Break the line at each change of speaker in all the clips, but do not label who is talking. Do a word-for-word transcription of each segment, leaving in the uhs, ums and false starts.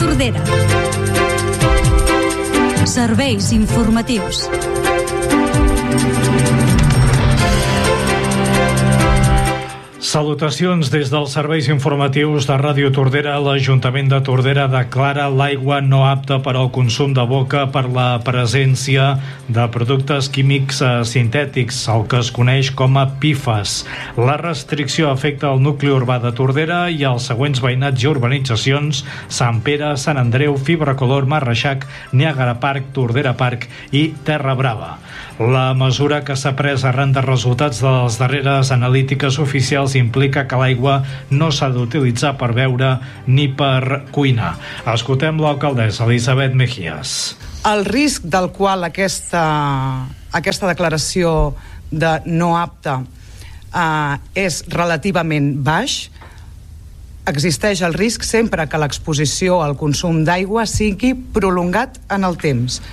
Tordera. Serveis informatius.
Salutacions des dels serveis informatius de Ràdio Tordera. L'Ajuntament de Tordera declara l'aigua no apta per al consum de boca per la presència de productes químics sintètics, el que es coneix com a P F A S. La restricció afecta el nucli urbà de Tordera i els següents veïnats i urbanitzacions: Sant Pere, Sant Andreu, Fibracolor, Marreixac, Niàgara Park, Tordera Park i Terra Brava. La mesura, que s'ha pres arran de resultats de les darreres analítiques oficials, implica que l'aigua no s'ha d'utilitzar per beure ni per cuinar. Escoltem l'alcaldessa Elisabet Mejías.
El risc del qual aquesta, aquesta declaració de no apta eh, és relativament baix. Existeix el risc sempre que l'exposició al consum d'aigua sigui prolongat en el temps.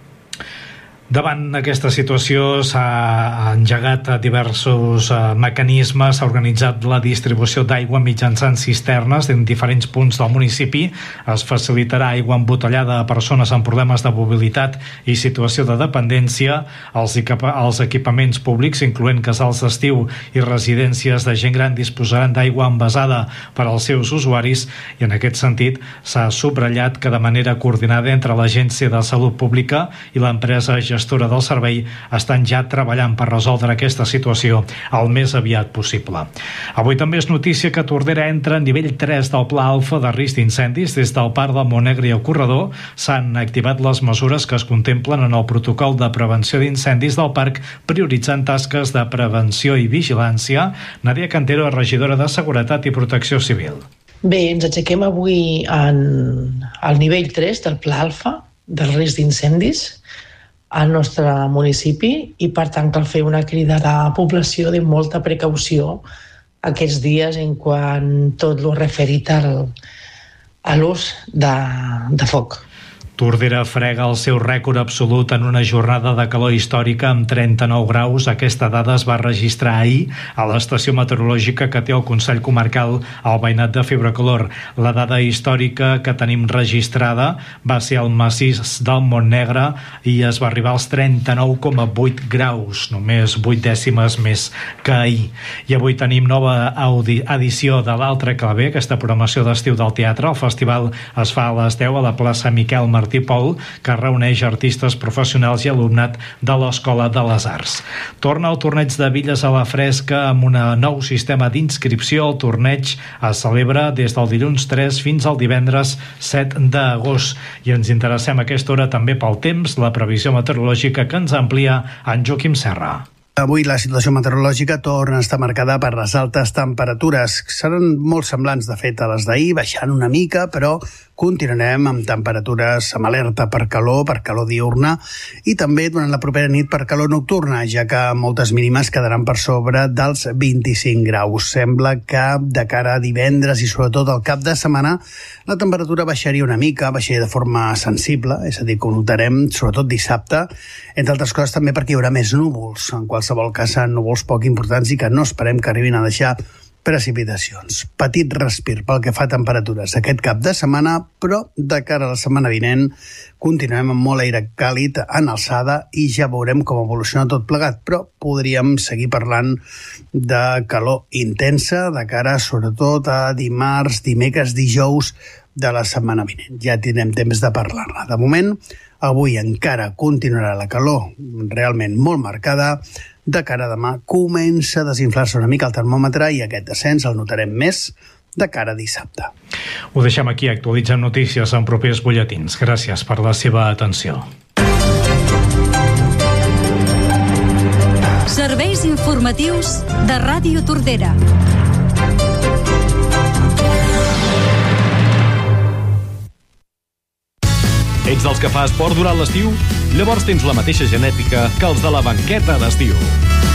Davant aquesta situació s'ha engegat diversos eh, mecanismes, s'ha organitzat la distribució d'aigua mitjançant cisternes en diferents punts del municipi. Es facilitarà aigua embotellada a persones amb problemes de mobilitat i situació de dependència. Els, equipa els equipaments públics, incloent casals d'estiu i residències de gent gran, disposaran d'aigua envasada per als seus usuaris, i en aquest sentit s'ha subratllat que de manera coordinada entre l'Agència de Salut Pública i l'empresa gestora del servei estan ja treballant per resoldre aquesta situació el més aviat possible. Avui també és notícia que Tordera entra a nivell tres del Pla Alfa de risc d'incendis. Des del Parc del Montnegre i el Corredor s'han activat les mesures que es contemplen en el protocol de prevenció d'incendis del parc, prioritzant tasques de prevenció i vigilància. Nàdia Cantero, regidora de Seguretat i Protecció Civil.
Bé, ens aixequem avui en, al nivell tres del Pla Alfa del risc d'incendis al nostre municipi, i per tant cal fer una crida a la població de molta precaució aquests dies en quant tot lo referit al, a l'ús de, de foc.
Tordera frega el seu rècord absolut en una jornada de calor històrica amb trenta-nou graus. Aquesta dada es va registrar ahir a l'estació meteorològica que té el Consell Comarcal al veïnat de Fibracolor. La dada històrica que tenim registrada va ser al massís del Montnegre i es va arribar als trenta-nou coma vuit graus, només vuit dècimes més que ahir. I avui tenim nova edició de l'Altre Claver, aquesta programació d'estiu del teatre. El festival es fa a les deu a la plaça Miquel Martí Pol, que reuneix artistes professionals i alumnat de l'Escola de les Arts. Torna el torneig de billes a la fresca amb un nou sistema d'inscripció. El torneig es celebra des del dilluns tres fins al divendres set d'agost. I ens interessem a aquesta hora també pel temps, la previsió meteorològica que ens amplia en Joaquim Serra.
Avui la situació meteorològica torna a estar marcada per les altes temperatures. Seran molt semblants, de fet, a les d'ahir, baixant una mica, però continuarem amb temperatures amb alerta per calor, per calor diurna, i també durant la propera nit per calor nocturna, ja que moltes mínimes quedaran per sobre dels vint-i-cinc graus. Sembla que de cara a divendres i sobretot al cap de setmana la temperatura baixaria una mica, baixaria de forma sensible, és a dir, que ho notarem sobretot dissabte, entre altres coses també perquè hi haurà més núvols. En qualsevol cas, seran núvols poc importants i que no esperem que arribin a deixar precipitacions. Petit respir pel que fa a temperatures aquest cap de setmana, però de cara a la setmana vinent continuem amb molt aire càlid en alçada i ja veurem com evoluciona tot plegat, però podríem seguir parlant de calor intensa de cara sobretot a dimarts, dimecres, dijous de la setmana vinent. Ja tindrem temps de parlar-ne. De moment, avui encara continuarà la calor realment molt marcada. De cara a demà comença a desinflar-se una mica el termòmetre i aquest descens el notarem més de cara a dissabte.
Ho deixem aquí, actualitzem notícies en propers butlletins. Gràcies per la seva atenció.
Serveis informatius de Ràdio Tordera.
Ets dels que fa esport durant l'estiu? Llavors tens la mateixa genètica que els de la banqueta d'estiu.